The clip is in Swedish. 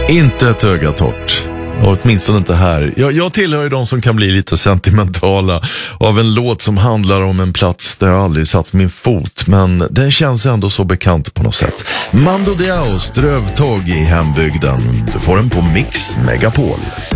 Inte ett öga torrt. Och åtminstone inte här. Jag tillhör ju de som kan bli lite sentimentala av en låt som handlar om en plats där jag aldrig satt min fot. Men den känns ändå så bekant på något sätt. Mando Diaos drövtåg i hembygden. Du får den på Mix Megapol.